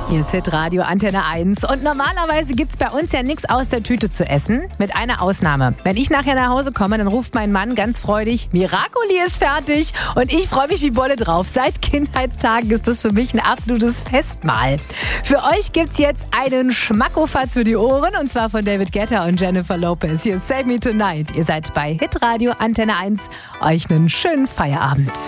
Hier ist Hitradio Antenne 1 und normalerweise gibt's bei uns ja nichts aus der Tüte zu essen, mit einer Ausnahme. Wenn ich nachher nach Hause komme, dann ruft mein Mann ganz freudig, Miracoli ist fertig und ich freue mich wie Bolle drauf. Seit Kindheitstagen ist das für mich ein absolutes Festmahl. Für euch gibt's jetzt einen Schmackofatz für die Ohren und zwar von David Guetta und Jennifer Lopez. Hier ist Save Me Tonight. Ihr seid bei Hitradio Antenne 1. Euch einen schönen Feierabend.